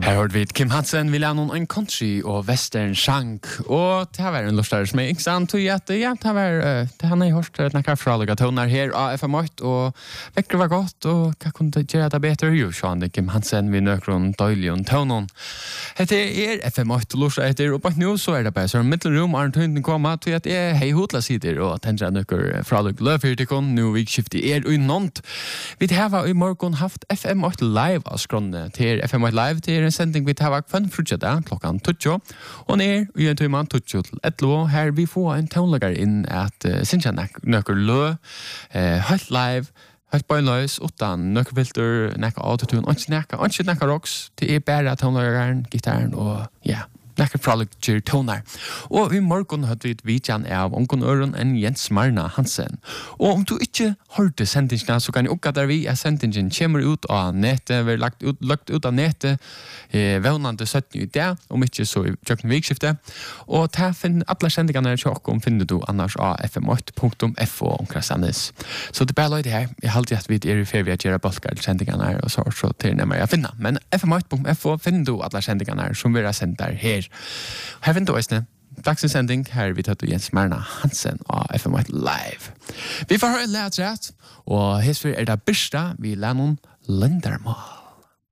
Her hørte vi Kim Hansen, vi lær noen en country og western shank, og det var en lustare som ikke sant, og at ja, det var, det han har hørt noen fralige toner her av FM8, og vekker var godt, og hva kunne det gjøre det bedre? Jo, sånn, Kim Hansen, vi nøkker en døylig og tonen. Hette FM8 lustare etter, og på nå så det bare så middelrom, Arne Tøynden kommer, til at hei hodla sider, og tenker nøkker fralige løfyrtikon, nå vikskiftet unånt. Vi har i morgen haft FM8 live av skrånne til FM8 live, til en sending vi tar vakt frutjada klokkan 20 og ner i en tøyman 20 til 11 her vi får en tonelager inn at sinja nøkker lø helt live helt bøyløys utan nøkkelfilter nøkker autotune ikke nøkker rocks det bare tonelageren, gitaren og ja nekker fraliger toner. Og i morgen hadde vi et vidjan av Onkon Øren enn Jens Marna Hansen. Og om du ikke hørte sendingene, så kan jeg oppgå der vi at sendingen kommer ut av nettet, vi har lagt ut av nettet, vevnande 17 i det, om ikke så i kjøkken vikskiftet. Og til alle sendingene til åkken finner du annars av fm8.fo omkring sannes. Så det er bare løyde her. Jeg har alltid at vi i ferie at gjøre balkar til sendingene og så til nærmere jeg finner. Men fm8.fo finner du alle sendingene som vi har sendt der her. Her finner du også dagsens sending. Her vi tatt Jens Marna Hansen av FM8 Live. Vi får høre en lært rett, og her det Birsta vi lærer noen Lendermål.